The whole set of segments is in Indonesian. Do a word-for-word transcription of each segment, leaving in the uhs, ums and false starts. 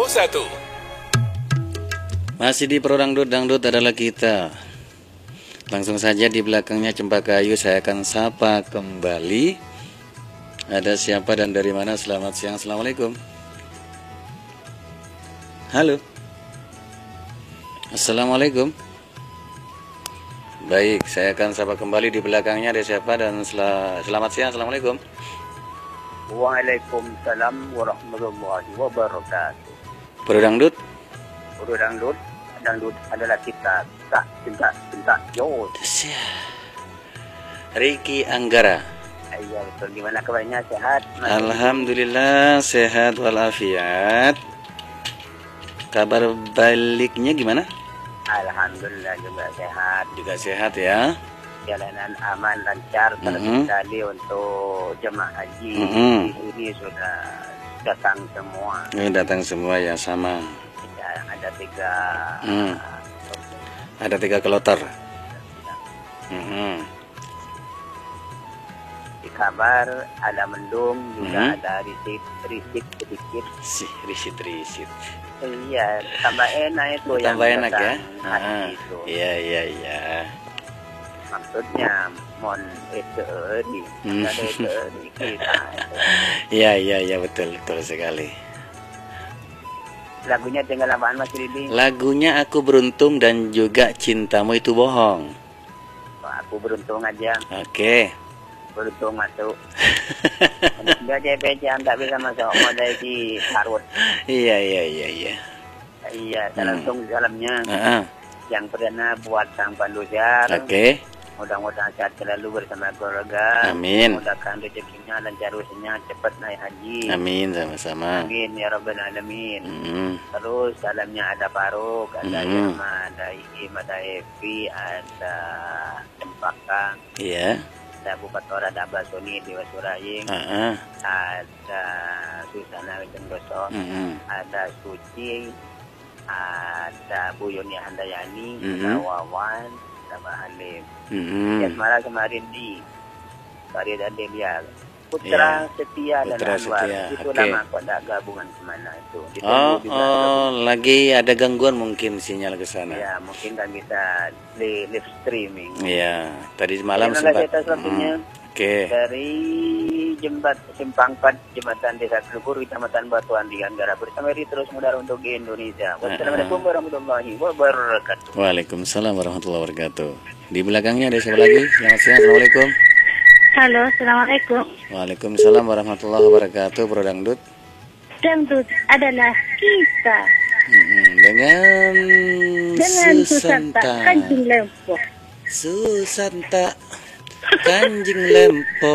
satu. Masih di Pro Dangdut, Dangdut adalah kita. Langsung saja di belakangnya Cempaka Ayu saya akan sapa kembali. Ada siapa dan dari mana? Selamat siang, Assalamualaikum. Halo. Assalamualaikum. Baik, saya akan sapa kembali di belakangnya. Ada siapa dan sel selamat siang, Assalamualaikum. Waalaikumsalam warahmatullahi wabarakatuh. Pro Dangdut. Pro Dangdut, Dangdut adalah kita. Tak, cinta, cinta, yo. Riki Anggara. Iya betul. Gimana kabarnya? Sehat? Alhamdulillah sehat walafiat. Kabar baliknya gimana? Alhamdulillah juga sehat. Juga sehat ya. Jalanan aman, lancar, terkendali mm-hmm. untuk jemaah haji. Mm-hmm. Ini sudah datang semua. Ini datang semua ya, sama. Ya, ada tiga. Mm. Ada tiga kloter. Mm-hmm. Di kabar ada mendung, juga mm-hmm. ada risik, risik sedikit. Si risik risik. Iya, tambah enak itu. Tambah yang enak ya. Ah, itu. Iya iya iya. Maksudnya mon itu di ada itu di kita. Iya iya iya betul betul sekali. Lagunya tinggal apaan Mas Ridi? Lagunya Aku Beruntung dan juga Cintamu Itu Bohong. Oh, aku beruntung aja. Oke. Beruntung masuk. Enggak J P J tak bisa masuk modal di Harut. Iya iya iya iya. Iya, langsung hmm. dalamnya. Uh-huh. Yang perdana buat sang pandusiar. Oke. Okay. Mudah-mudahan sehat selalu bersama keluarga. Amin. Mudahkan rezekinya, lancar urusannya, cepat naik haji. Amin sama-sama. Amin ya rabbal alamin. Mm. Terus dalamnya ada Faruk, ada mm. Yama, ada Iim, ada Evi, ada Cempaka. Iya. Yeah. Ada Bupatora, ada Basoni, Dewa Suraying. Uh-huh. Ada Susana Wijendoso. Mm-hmm. Ada Suci. Ada Bu Yoni Handayani. Mm-hmm. Ada Wawan. Sama Halim. Mm-hmm. Ya semalam kemarin di Karya dan Delia Putra yeah. Setia dan Putra Anwar Setia. Itu Okay. lama kok ada gabungan kemana itu. Oh, oh lagi ada gangguan mungkin sinyal ke sana. Ya mungkin kan bisa di live streaming. Iya, tadi malam ya, sempat. Mm. Oke. Okay. Dari Jembat Simpang empat Jembatan Desa Telur Kecamatan Batuan di Anggara bersama Ri terus mudar untuk di Indonesia. Wassalamualaikum warahmatullahi wabarakatuh. Waalaikumsalam warahmatullahi wabarakatuh. Di belakangnya ada siapa lagi? Selamat siang, Assalamualaikum. Halo, Assalamualaikum. Waalaikumsalam warahmatullahi wabarakatuh. Pro Dangdut. Dangdut adalah kita. Hmm, dengan Dengan Susanta Kanjeng Lempo. Susanta Kanjeng Lempo.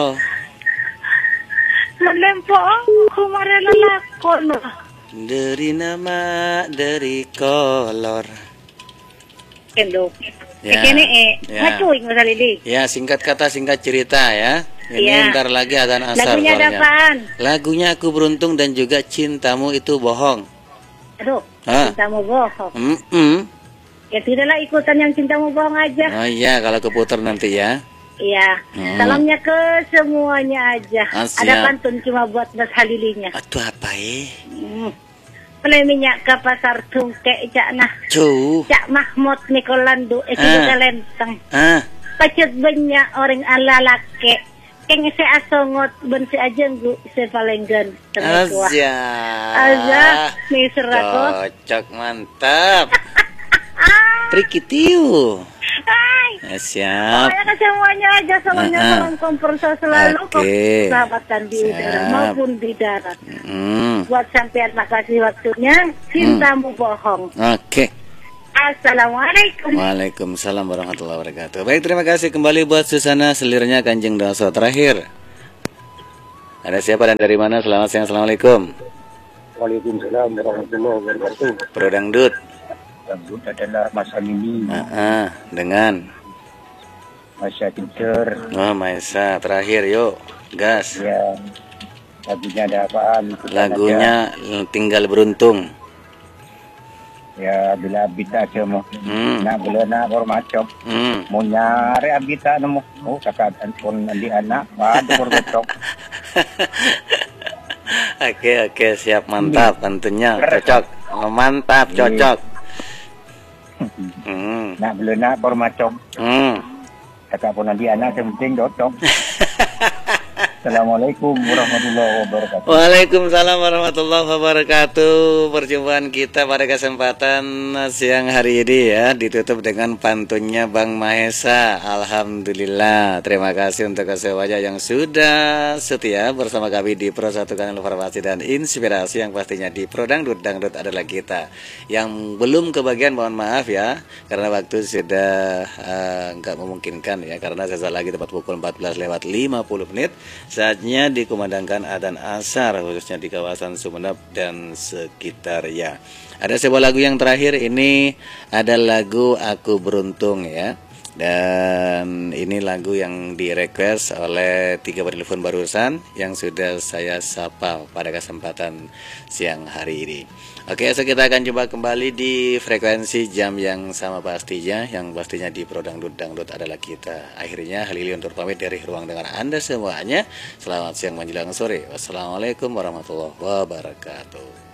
Lempo kemarin lalakon. Dari nama dari kolor. Kendo. Ya. Kene eh Ya. macuing masalili. Ya, singkat kata singkat cerita ya. Ini Ya. ntar lagi adzan asar. Lagunya ada apaan? Lagunya Aku Beruntung dan juga Cintamu Itu Bohong. Aduh, Ah. cintamu bohong. Mm -mm. Ya tidaklah ikutan yang cintamu bohong aja. Oh iya, kalau keputar nanti ya. Iya. Hmm. Salamnya ke semuanya aja. Ah, ada siap. pantun cuma buat Mas Halilinya. Aduh apa eh? Hmm. Mulai minyak ke pasar tungke cak nah. Cuh. Cak Mahmud Nikolandu eh Ah. juga lenteng. Ah. Pacut banyak orang ala lake. Keng se asongot ben se ajenggu se palenggan. Azza. Azza nih serako. Cocok mantap. Triki tiu. Hai. Ya, siap. Pokoknya ke semuanya aja salamnya Ah, ah. salam komprso selalu Oke. kok sahabatan di Siap. udara maupun di darat. Hmm. Buat sampean makasih waktunya. Cintamu bohong. Oke. Assalamualaikum. Waalaikumsalam warahmatullahi wabarakatuh. Baik, terima kasih kembali buat Susana selirnya Kanjeng Daso. Terakhir, ada siapa dan dari mana? Selamat siang, Assalamualaikum. Waalaikumsalam warahmatullahi wabarakatuh. Pro Dangdut. Dangdut adalah masa mini. Ah, ah, dengan Masa Tinker. Oh, Maesa. Terakhir, yuk, gas. Ya. Lagunya ada apaan? Lagunya Tinggal Beruntung. Ya bila abita cemo Hmm. na bila na kor macam Hmm. mo nyari abita namo oh kakak pun nanti anak waduh kor betok Oke oke siap, mantap, tentunya cocok. Oh, mantap, cocok. Hmm. Nak belum nak formacom. Hmm. Kakak pun nanti anak yang penting cocok. Assalamualaikum warahmatullahi wabarakatuh. Waalaikumsalam warahmatullahi wabarakatuh. Perjumpaan kita pada kesempatan siang hari ini ya ditutup dengan pantunnya Bang Mahesa. Alhamdulillah. Terima kasih untuk semuanya yang sudah setia bersama kami di Pro satu Kanal Informasi dan Inspirasi, yang pastinya di Pro Dangdut. Dangdut adalah kita. Yang belum kebagian mohon maaf ya, karena waktu sudah uh, nggak memungkinkan ya, karena sesaat lagi tepat pukul empat belas lewat lima puluh menit saatnya dikumandangkan adzan asar, khususnya di kawasan Sumeneb dan sekitarnya. Ada sebuah lagu yang terakhir, ini ada lagu Aku Beruntung ya. Dan ini lagu yang direquest oleh tiga penelpon barusan yang sudah saya sapa pada kesempatan siang hari ini. Oke, so kita akan coba kembali di frekuensi jam yang sama pastinya, yang pastinya di Pro Dangdut. Dangdut adalah kita. Akhirnya Halili untuk pamit dari ruang dengar Anda semuanya. Selamat siang menjelang sore. Wassalamualaikum warahmatullahi wabarakatuh.